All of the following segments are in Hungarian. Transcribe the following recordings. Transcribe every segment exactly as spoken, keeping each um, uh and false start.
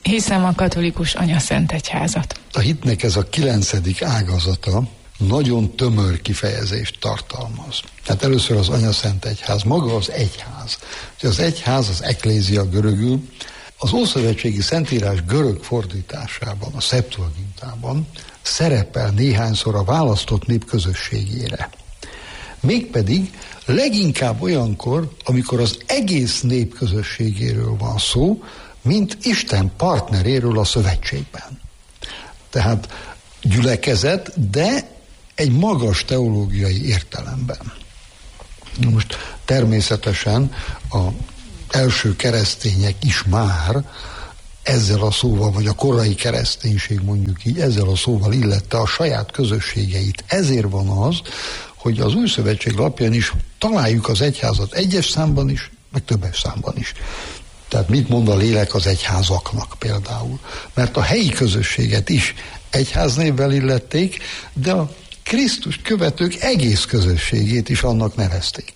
Hiszem a katolikus Anyaszent Egyházat. A hitnek ez a kilencedik ágazata nagyon tömör kifejezést tartalmaz. Tehát először az Anyaszent Egyház, maga az egyház. Az egyház, az eklézia görögül, az Ószövetségi Szentírás görög fordításában, a Septuagintában szerepel néhányszor a választott nép közösségére. Mégpedig leginkább olyankor, amikor az egész nép közösségéről van szó, mint Isten partneréről a szövetségben. Tehát gyülekezet, de egy magas teológiai értelemben. Most természetesen az első keresztények is már ezzel a szóval, vagy a korai kereszténység mondjuk így, ezzel a szóval illette a saját közösségeit. Ezért van az, hogy az Új Szövetség lapján is találjuk az egyházat egyes számban is, meg többes számban is. Tehát mit mond a lélek az egyházaknak például? Mert a helyi közösséget is egyháznévvel illették, de a Krisztust követők egész közösségét is annak nevezték.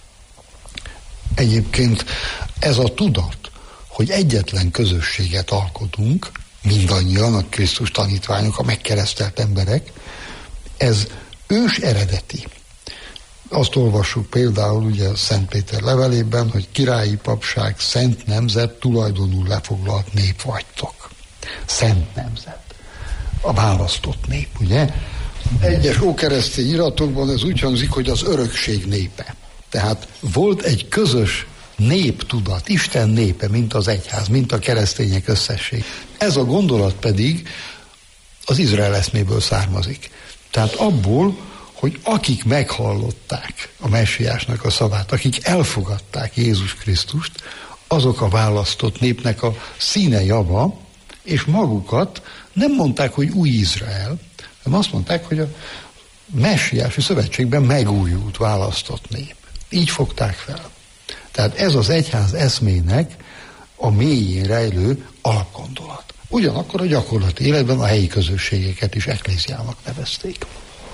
Egyébként ez a tudat, hogy egyetlen közösséget alkotunk, mindannyian a Krisztus tanítványok, a megkeresztelt emberek, ez ős eredeti. Azt olvassuk például ugye a Szent Péter levelében, hogy királyi papság, szent nemzet, tulajdonul lefoglalt nép vagytok. Szent nemzet. A választott nép, ugye? Egyes ókeresztény iratokban ez úgy hangzik, hogy az örökség népe. Tehát volt egy közös néptudat, Isten népe, mint az egyház, mint a keresztények összesség. Ez a gondolat pedig az Izrael eszméből származik. Tehát abból, hogy akik meghallották a messiásnak a szavát, akik elfogadták Jézus Krisztust, azok a választott népnek a színe java, és magukat nem mondták, hogy új Izrael, hanem azt mondták, hogy a messiási szövetségben megújult, választott nép. Így fogták fel. Tehát ez az egyház eszmének a mélyén rejlő alapgondolat. Ugyanakkor a gyakorlati életben a helyi közösségeket is ekléziának nevezték.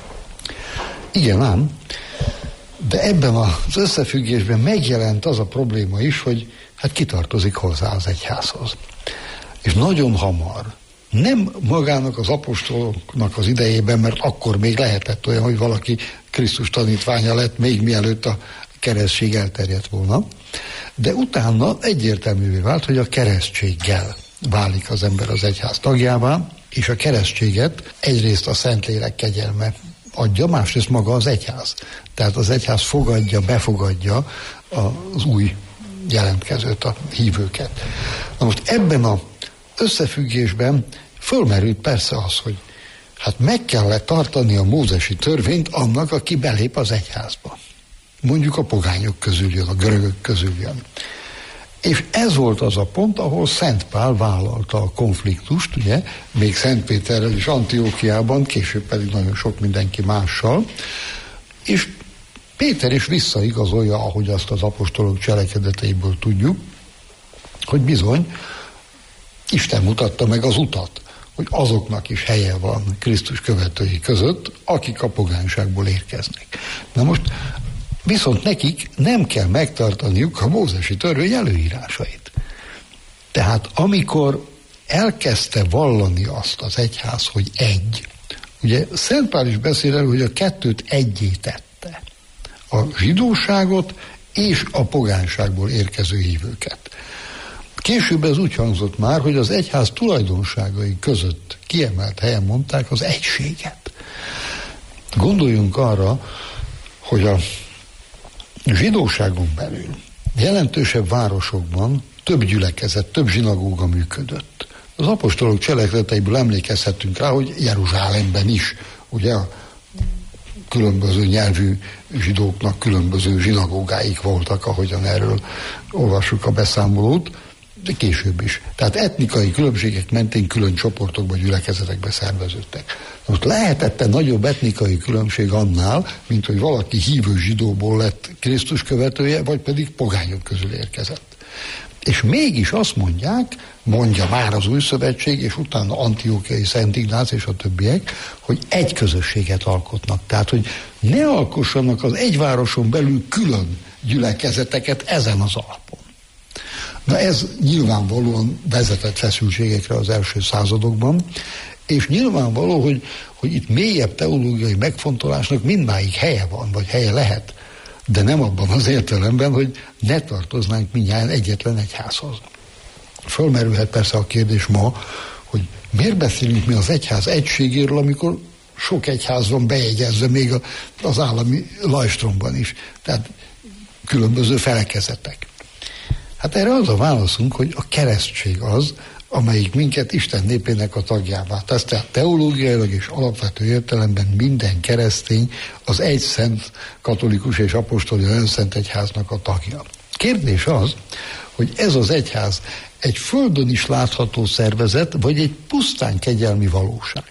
Igen ám, de ebben az összefüggésben megjelent az a probléma is, hogy hát kitartozik hozzá az egyházhoz. És nagyon hamar, nem magának az apostoloknak az idejében, mert akkor még lehetett olyan, hogy valaki Krisztus tanítványa lett, még mielőtt a keresztség elterjedt volna, de utána egyértelművé vált, hogy a keresztséggel válik az ember az egyház tagjává, és a keresztséget egyrészt a Szentlélek kegyelme adja, másrészt maga az egyház. Tehát az egyház fogadja, befogadja az új jelentkezőt, a hívőket. Na most ebben az összefüggésben fölmerült persze az, hogy hát meg kellett tartani a mózesi törvényt annak, aki belép az egyházba. Mondjuk a pogányok közül jön, a görögök közül jön. És ez volt az a pont, ahol Szent Pál vállalta a konfliktust, ugye, még Szent Péterrel és Antiókiában, később pedig nagyon sok mindenki mással, és Péter is visszaigazolja, ahogy azt az apostolok cselekedeteiből tudjuk, hogy bizony Isten mutatta meg az utat, hogy azoknak is helye van Krisztus követői között, akik a pogányságból érkeznek. Na most viszont nekik nem kell megtartaniuk a mózesi törvény előírásait. Tehát amikor elkezdte vallani azt az egyház, hogy egy, ugye Szent Pál is beszél el, hogy a kettőt egyé tette. A zsidóságot és a pogányságból érkező hívőket. Később ez úgy hangzott már, hogy az egyház tulajdonságai között kiemelt helyen mondták az egységet. Gondoljunk arra, hogy a zsidóságon belül jelentősebb városokban több gyülekezet, több zsinagóga működött. Az apostolok cselekedeteiből emlékezhetünk rá, hogy Jeruzsálemben is, ugye a különböző nyelvű zsidóknak különböző zsinagógáik voltak, ahogyan erről olvassuk a beszámolót, de később is. Tehát etnikai különbségek mentén külön csoportokba, gyülekezetekbe szerveződtek. Most lehetett-e nagyobb etnikai különbség annál, mint hogy valaki hívő zsidóból lett Krisztus követője, vagy pedig pogányok közül érkezett. És mégis azt mondják, mondja már az Új Szövetség, és utána Antiókiai Szent Ignác és a többiek, hogy egy közösséget alkotnak. Tehát, hogy ne alkossanak az egy városon belül külön gyülekezeteket ezen az alapon. Na ez nyilvánvalóan vezetett feszültségekre az első századokban, és nyilvánvaló, hogy, hogy itt mélyebb teológiai megfontolásnak mindmáig helye van, vagy helye lehet, de nem abban az értelemben, hogy ne tartoznánk mindjárt egyetlen egyházhoz. Fölmerülhet persze a kérdés ma, hogy miért beszélünk mi az egyház egységéről, amikor sok egyház van bejegyezve még az állami lajstromban is. Tehát különböző felekezetek. Hát erre az a válaszunk, hogy a keresztség az, amelyik minket Isten népének a tagjává tesz. Tehát teológiailag és alapvető értelemben minden keresztény az egy szent katolikus és apostoli önszent egyháznak a tagja. Kérdés az, hogy ez az egyház egy földön is látható szervezet, vagy egy pusztán kegyelmi valóság.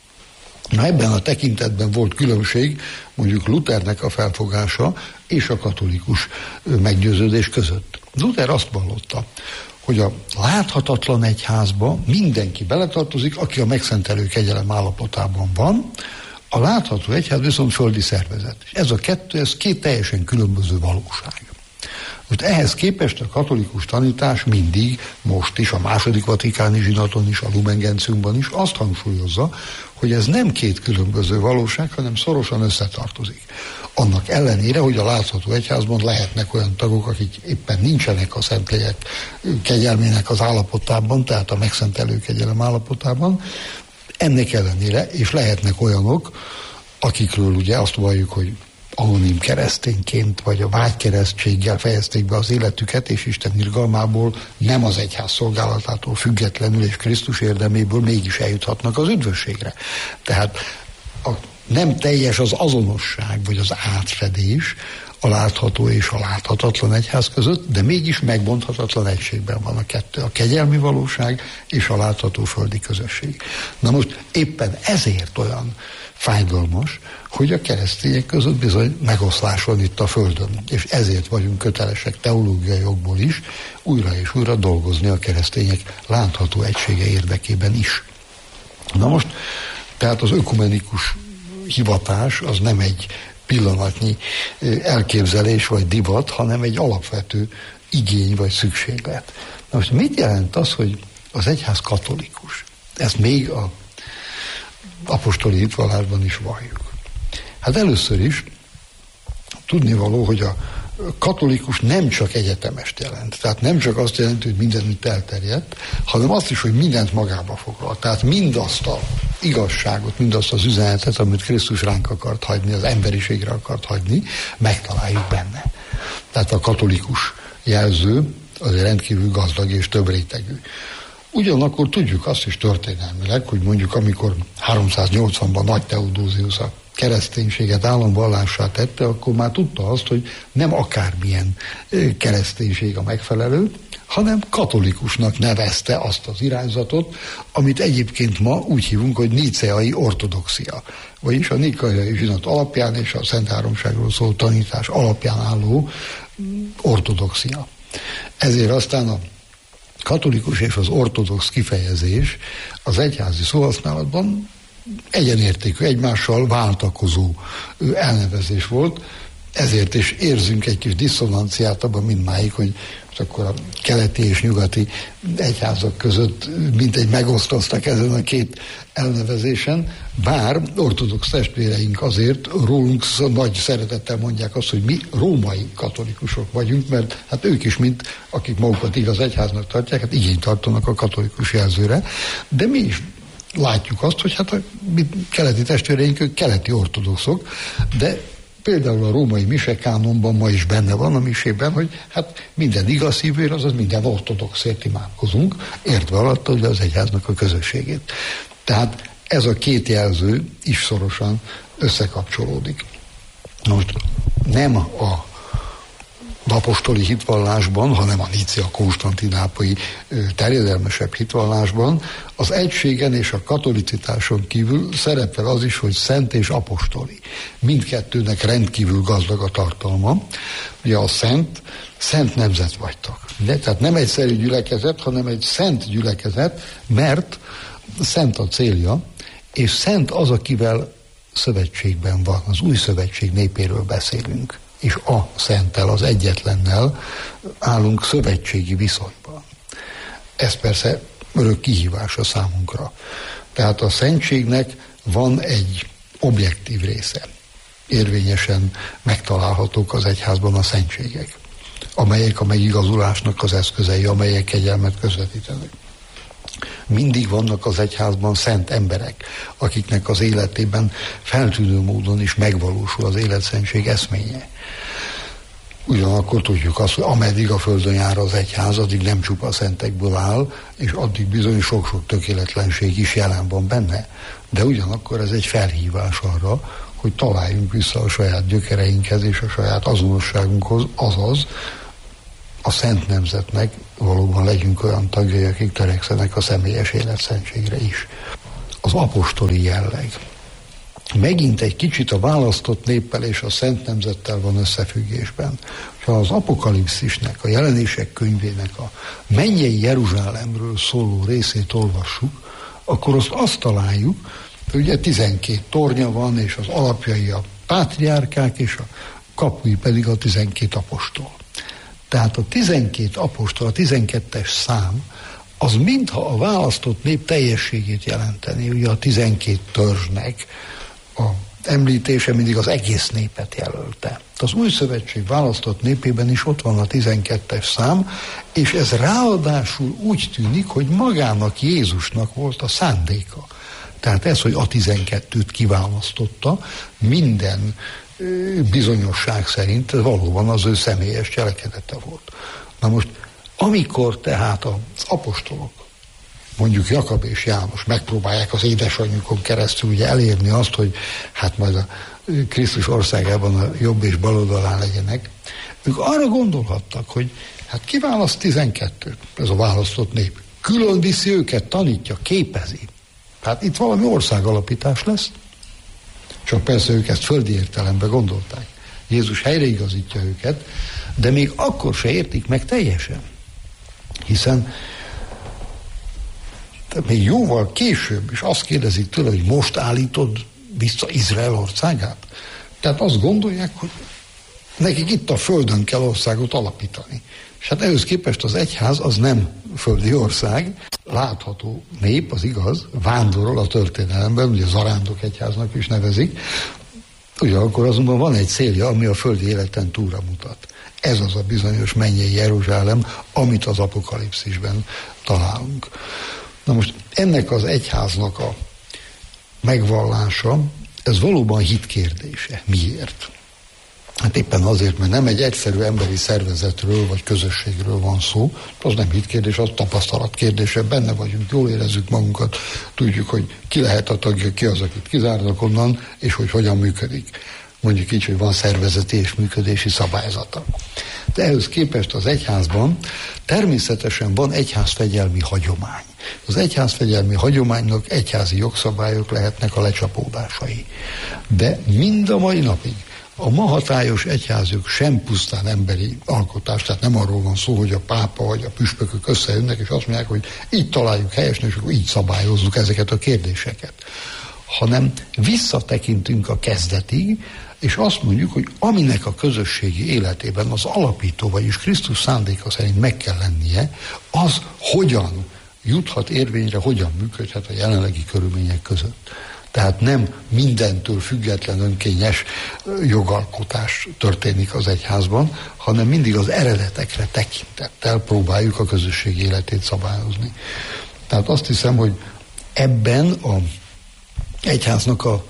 Na ebben a tekintetben volt különbség mondjuk Luthernek a felfogása és a katolikus meggyőződés között. Luther azt vallotta, hogy a láthatatlan egyházba mindenki beletartozik, aki a megszentelő kegyelem állapotában van, a látható egyház viszont földi szervezet. És ez a kettő, ez két teljesen különböző valóság. Most ehhez képest a katolikus tanítás mindig, most is, a második vatikáni zsinaton is, a Lumen Gentiumban is azt hangsúlyozza, hogy ez nem két különböző valóság, hanem szorosan összetartozik. Annak ellenére, hogy a látható egyházban lehetnek olyan tagok, akik éppen nincsenek a Szentlélek kegyelmének az állapotában, tehát a megszentelő kegyelem állapotában, ennek ellenére, és lehetnek olyanok, akikről ugye azt valljuk, hogy anonim keresztényként, vagy a vágykeresztséggel fejezték be az életüket, és Isten irgalmából nem az egyház szolgálatától függetlenül és Krisztus érdeméből mégis eljuthatnak az üdvösségre. Tehát a, nem teljes az azonosság, vagy az átfedés a látható és a láthatatlan egyház között, de mégis megbonthatatlan egységben van a kettő, a kegyelmi valóság és a látható földi közösség. Na most éppen ezért olyan fájdalmas, hogy a keresztények között bizony megoszlás van itt a Földön, és ezért vagyunk kötelesek teológiai jogból is újra és újra dolgozni a keresztények látható egysége érdekében is. Na most, tehát az ökumenikus hivatás az nem egy pillanatnyi elképzelés vagy divat, hanem egy alapvető igény vagy szükséglet. Na most mit jelent az, hogy az egyház katolikus? Ezt még a apostoli hitvallásban is valljuk. Hát először is tudnivaló, hogy a katolikus nem csak egyetemest jelent. Tehát nem csak azt jelenti, hogy mindenütt elterjedt, hanem azt is, hogy mindent magába foglal. Tehát mindazt a igazságot, mindazt az üzenetet, amit Krisztus ránk akart hagyni, az emberiségre akart hagyni, megtaláljuk benne. Tehát a katolikus jelző az rendkívül gazdag és több rétegű. Ugyanakkor tudjuk azt is történelmileg, hogy mondjuk amikor háromszáznyolcvanban Nagy Teodóziusz a kereszténységet államvallássá tette, akkor már tudta azt, hogy nem akármilyen kereszténység a megfelelő, hanem katolikusnak nevezte azt az irányzatot, amit egyébként ma úgy hívunk, hogy níceai ortodoxia. Vagyis a nikaiai zsinat alapján és a Szent Háromságról szóló tanítás alapján álló ortodoxia. Ezért aztán a katolikus és az ortodox kifejezés az egyházi szóhasználatban egyenértékű, egymással váltakozó elnevezés volt, ezért is érzünk egy kis diszonanciát abban mindmáig, hogy akkor a keleti és nyugati egyházak között mintegy megosztoztak ezen a két elnevezésen, bár ortodox testvéreink azért rólunk nagy szeretettel mondják azt, hogy mi római katolikusok vagyunk, mert hát ők is, mint akik magukat igaz egyháznak tartják, hát igényt tartanak a katolikus jelzőre, de mi is látjuk azt, hogy hát a keleti testvéreink, ők keleti ortodoxok, de például a római misekánonban ma is benne van a misében, hogy hát minden igaz hívőr, azaz minden ortodoxért imádkozunk, értve alatt ugye az egyháznak a közösségét. Tehát ez a két jelző is szorosan összekapcsolódik. Most nem a apostoli hitvallásban, hanem a Nícia konstantinápolyi terjedelmesebb hitvallásban az egységen és a katolicitáson kívül szerepel az is, hogy szent és apostoli. Mindkettőnek rendkívül gazdag a tartalma. Ugye a szent, szent nemzet vagytok. De, tehát nem egyszerű gyülekezet, hanem egy szent gyülekezet, mert szent a célja, és szent az, akivel szövetségben van. Az új szövetség népéről beszélünk. és a Szenttel, az egyetlennel állunk szövetségi viszonyban. Ez persze örök kihívás a számunkra. Tehát a szentségnek van egy objektív része. Érvényesen megtalálhatók az egyházban a szentségek, amelyek a megigazulásnak az eszközei, amelyek kegyelmet közvetítenek. Mindig vannak az egyházban szent emberek, akiknek az életében feltűnő módon is megvalósul az életszentség eszménye. Ugyanakkor tudjuk azt, hogy ameddig a földön jár az egyház, addig nem csupa szentekből áll, és addig bizony sok-sok tökéletlenség is jelen van benne. De ugyanakkor ez egy felhívás arra, hogy találjunk vissza a saját gyökereinkhez és a saját azonosságunkhoz, azaz a szent nemzetnek valóban legyünk olyan tagjai, akik törekszenek a személyes életszentségre is. Az apostoli jelleg. Megint egy kicsit a választott néppel és a szent nemzettel van összefüggésben. Ha az Apokalipszisnek, a jelenések könyvének a mennyei Jeruzsálemről szóló részét olvassuk, akkor azt azt találjuk, hogy ugye tizenkét tornya van, és az alapjai a pátriárkák, és a kapui pedig a tizenkét apostol. Tehát a tizenkét apostol, a tizenkettes szám, az mintha a választott nép teljességét jelenteni. Ugye a tizenkét törzsnek a említése mindig az egész népet jelölte. Az új szövetség választott népében is ott van a tizenkettes szám, és ez ráadásul úgy tűnik, hogy magának, Jézusnak volt a szándéka. Tehát ez, hogy a tizenkettőt kiválasztotta, minden bizonyosság szerint valóban az ő személyes cselekedete volt. Na most, amikor tehát az apostolok, mondjuk Jakab és János megpróbálják az édesanyjukon keresztül ugye elérni azt, hogy hát majd a Krisztus országában a jobb és bal oldalán legyenek, ők arra gondolhattak, hogy hát kiválaszt tizenkettőt, ez a választott nép, külön viszi őket, tanítja, képezi. Hát itt valami országalapítás lesz. Csak persze ők ezt földi értelemben gondolták. Jézus helyreigazítja őket, de még akkor se értik meg teljesen. Hiszen még jóval később is azt kérdezik tőle, hogy most állítod vissza Izrael országát. Tehát azt gondolják, hogy nekik itt a földön kell országot alapítani. És hát ehhez képest az egyház az nem földi ország, látható nép, az igaz, vándorol a történelemben, ugye zarándok egyháznak is nevezik, ugyanakkor azonban van egy célja, ami a földi életen túlra mutat. Ez az a bizonyos mennyei Jeruzsálem, amit az Apokalipszisben találunk. Na most ennek az egyháznak a megvallása, ez valóban hit kérdése. Miért? Hát éppen azért, mert nem egy egyszerű emberi szervezetről vagy közösségről van szó, az nem hitkérdés, az tapasztalat kérdése, benne vagyunk, jól érezzük magunkat, tudjuk, hogy ki lehet a tagja, ki az, akit kizárnak onnan, és hogy hogyan működik. Mondjuk így, hogy van szervezeti és működési szabályzata. De ehhez képest az egyházban természetesen van egyházfegyelmi hagyomány. Az egyházfegyelmi hagyománynak egyházi jogszabályok lehetnek a lecsapódásai. De mind a mai napig a ma hatályos egyházuk sem pusztán emberi alkotás, tehát nem arról van szó, hogy a pápa vagy a püspökök összejönnek, és azt mondják, hogy így találjuk helyesen, és akkor így szabályozzuk ezeket a kérdéseket. Hanem visszatekintünk a kezdetig, és azt mondjuk, hogy aminek a közösségi életében az alapító, vagyis Krisztus szándéka szerint meg kell lennie, az hogyan juthat érvényre, hogyan működhet a jelenlegi körülmények között. Tehát nem mindentől független önkényes jogalkotás történik az egyházban, hanem mindig az eredetekre tekintettel próbáljuk a közösség életét szabályozni. Tehát azt hiszem, hogy ebben a egyháznak a,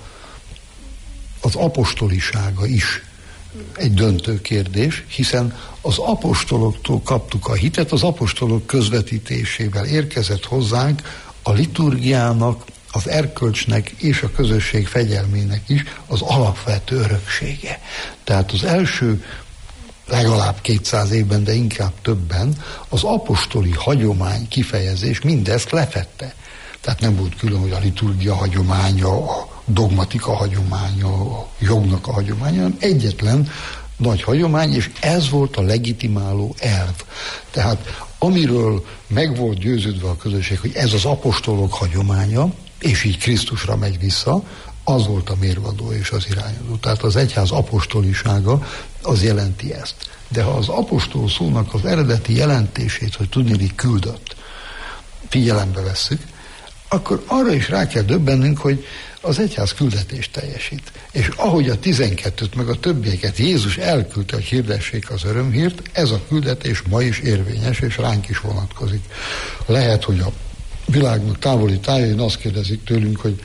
az apostolisága is egy döntő kérdés, hiszen az apostoloktól kaptuk a hitet, az apostolok közvetítésével érkezett hozzánk a liturgiának, az erkölcsnek és a közösség fegyelmének is az alapvető öröksége. Tehát az első legalább kétszáz évben, de inkább többen az apostoli hagyomány kifejezés mindezt lefette. Tehát nem volt külön, hogy a liturgia hagyománya, a dogmatika hagyománya, a jognak a hagyománya, hanem egyetlen nagy hagyomány, és ez volt a legitimáló elv. Tehát amiről meg volt győződve a közösség, hogy ez az apostolok hagyománya, és így Krisztusra megy vissza, Az volt a mérvadó és az irányadó. Tehát az egyház apostolisága az jelenti ezt. De ha az apostol szónak az eredeti jelentését, hogy tudniillik küldött, figyelembe vesszük, akkor arra is rá kell döbbennünk, hogy az egyház küldetést teljesít. És ahogy a tizenkettőt meg a többieket Jézus elküldte, hogy hirdessék az örömhírt, ez a küldetés ma is érvényes, és ránk is vonatkozik. Lehet, hogy a világnak távoli tájain azt kérdezik tőlünk, hogy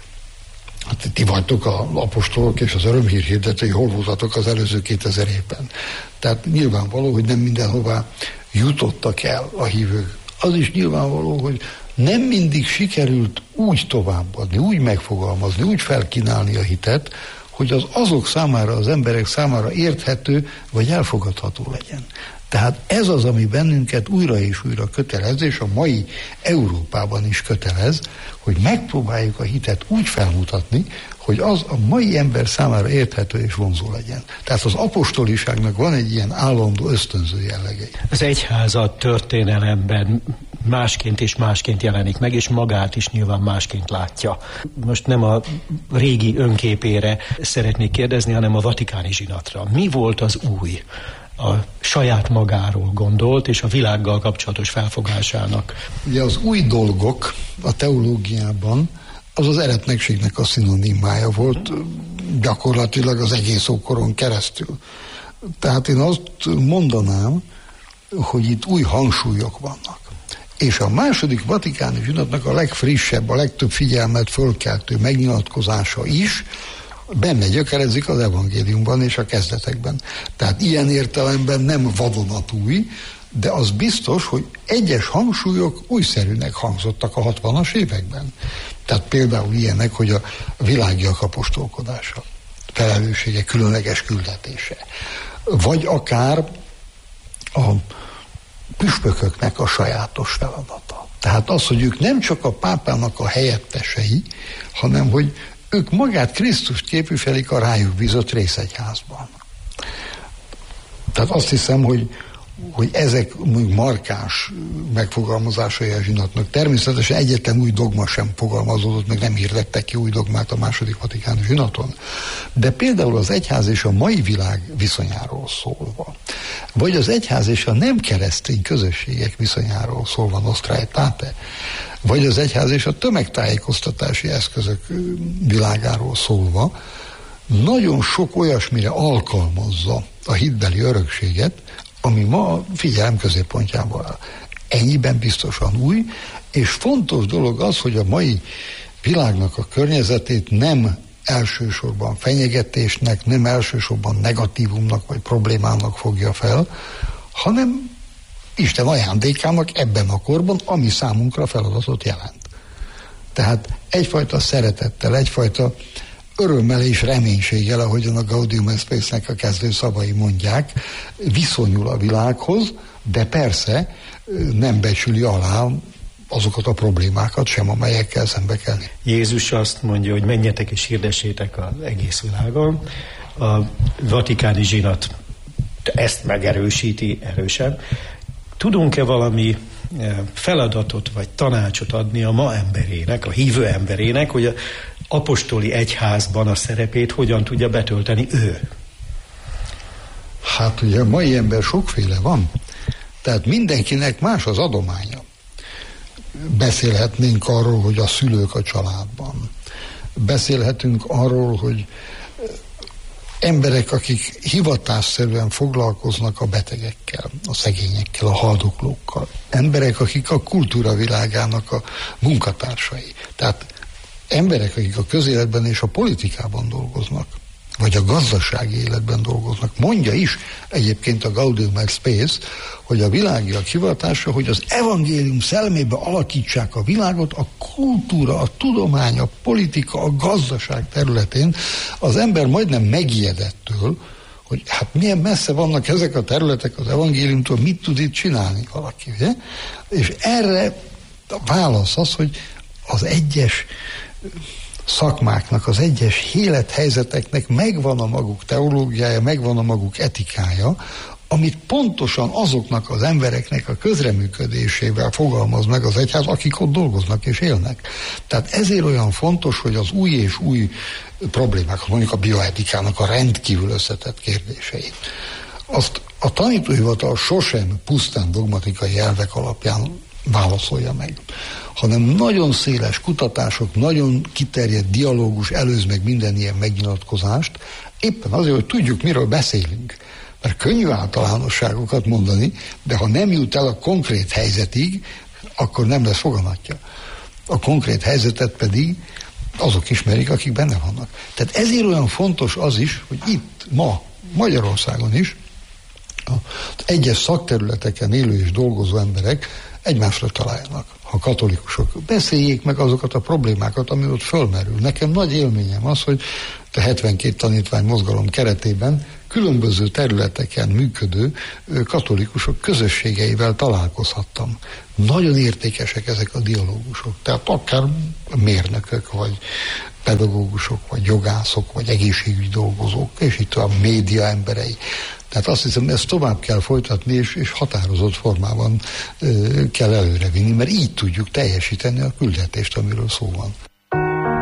hát ti vagytok az apostolok és az örömhír hirdetői, hol voltatok az előző kétezer évben. Tehát nyilvánvaló, hogy nem mindenhová jutottak el a hívők. Az is nyilvánvaló, hogy nem mindig sikerült úgy továbbadni, úgy megfogalmazni, úgy felkínálni a hitet, hogy az azok számára, az emberek számára érthető vagy elfogadható legyen. Tehát ez az, ami bennünket újra és újra kötelez, és a mai Európában is kötelez, hogy megpróbáljuk a hitet úgy felmutatni, hogy az a mai ember számára érthető és vonzó legyen. Tehát az apostoliságnak van egy ilyen állandó ösztönző jellege. Az egyház a történelemben másként és másként jelenik meg, és magát is nyilván másként látja. Most nem a régi önképére szeretnék kérdezni, hanem a vatikáni zsinatra. Mi volt az új? A saját magáról gondolt, és a világgal kapcsolatos felfogásának. Ugye az új dolgok a teológiában az az eretnekségnek a szinonimája volt, gyakorlatilag az egész ókoron keresztül. Tehát én azt mondanám, hogy itt új hangsúlyok vannak. És a második vatikáni zsinatnak a legfrissebb, a legtöbb figyelmet fölkeltő megnyilatkozása is benne gyökerezik az evangéliumban és a kezdetekben. Tehát ilyen értelemben nem vadonatúj, de az biztos, hogy egyes hangsúlyok újszerűnek hangzottak a hatvanas években. Tehát például ilyenek, hogy a világiak apostolkodása, felelőssége, különleges küldetése. Vagy akár a püspököknek a sajátos feladata. Tehát az, hogy ők nem csak a pápának a helyettesei, hanem hogy ők magát Krisztust képviselik a rájuk bízott részegyházban. Tehát azt hiszem, hogy, hogy ezek markáns megfogalmazásai a zsinatnak. Természetesen egyetlen új dogma sem fogalmazódott, meg nem hirdettek ki új dogmát a második vatikáni zsinaton. De például az egyház és a mai világ viszonyáról szólva, vagy az egyház és a nem keresztény közösségek viszonyáról szólva, Nostra Aetate, vagy az egyház és a tömegtájékoztatási eszközök világáról szólva, nagyon sok olyasmire alkalmazza a hitbeli örökséget, ami ma a figyelem középpontjában áll. Ennyiben biztosan új, és fontos dolog az, hogy a mai világnak a környezetét nem elsősorban fenyegetésnek, nem elsősorban negatívumnak vagy problémának fogja fel, hanem Isten ajándékának ebben a korban, ami számunkra feladatot jelent. Tehát egyfajta szeretettel, egyfajta örömmel és reménységgel, ahogyan a Gaudium et Spes-nek a kezdő szavai mondják, viszonyul a világhoz, de persze nem becsüli alá azokat a problémákat sem, amelyekkel szembe kell. Jézus azt mondja, hogy menjetek és hirdessétek az egész világon. A vatikáni zsinat ezt megerősíti erősen. Tudunk-e valami feladatot vagy tanácsot adni a ma emberének, a hívő emberének, hogy a apostoli egyházban a szerepét hogyan tudja betölteni ő? Hát ugye a mai ember sokféle van, tehát mindenkinek más az adománya. Beszélhetnénk arról, hogy a szülők a családban. Beszélhetünk arról, hogy emberek, akik hivatásszerűen foglalkoznak a betegekkel, a szegényekkel, a haldoklókkal. Emberek, akik a kultúra világának a munkatársai. Tehát emberek, akik a közéletben és a politikában dolgoznak, vagy a gazdasági életben dolgoznak. Mondja is egyébként a Gaudium et Spes, hogy a világiak hivatása, hogy az evangélium szellemébe alakítsák a világot, a kultúra, a tudomány, a politika, a gazdaság területén. Az ember majdnem megijedettől, hogy hát milyen messze vannak ezek a területek az evangéliumtól, mit tud itt csinálni valaki, ugye? És erre a válasz az, hogy az egyes szakmáknak, az egyes élethelyzeteknek megvan a maguk teológiája, megvan a maguk etikája, amit pontosan azoknak az embereknek a közreműködésével fogalmaz meg az egyház, akik ott dolgoznak és élnek. Tehát ezért olyan fontos, hogy az új és új problémákat, mondjuk a bioetikának a rendkívül összetett kérdéseit, azt a tanítóhivatal sosem pusztán dogmatikai elvek alapján válaszolja meg, hanem nagyon széles kutatások, nagyon kiterjedt dialógus előz meg minden ilyen megnyilatkozást, éppen azért, hogy tudjuk, miről beszélünk. Mert könnyű általánosságokat mondani, de ha nem jut el a konkrét helyzetig, akkor nem lesz foganatja. A konkrét helyzetet pedig azok ismerik, akik benne vannak. Tehát ezért olyan fontos az is, hogy itt ma, Magyarországon is az egyes szakterületeken élő és dolgozó emberek egymásra találjanak. Ha katolikusok, beszéljék meg azokat a problémákat, ami ott fölmerül. Nekem nagy élményem az, hogy a hetvenkét tanítvány mozgalom keretében különböző területeken működő katolikusok közösségeivel találkozhattam. Nagyon értékesek ezek a dialógusok. Tehát akár mérnökök, vagy pedagógusok, vagy jogászok, vagy egészségügyi dolgozók, és itt a média emberei. Tehát azt hiszem, ezt tovább kell folytatni, és, és határozott formában ö, kell előrevinni, mert így tudjuk teljesíteni a küldetést, amiről szó van.